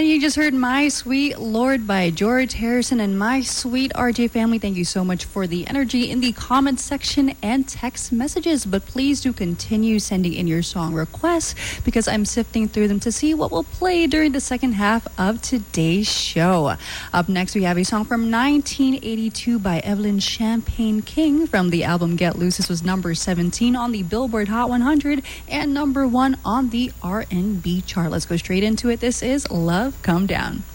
And you just heard My Sweet Lord by George Harrison. And my sweet RJ family, thank you so much for the energy in the comment section and text messages. But please do continue sending in your song requests because I'm sifting through them to see what will play during the second half of today's show. Up next, we have a song from 1982 by Evelyn Champagne King from the album Get Loose. This was number 17 on the Billboard Hot 100 and number 1 on the R&B chart. Let's go straight into it. This is Love Come Down.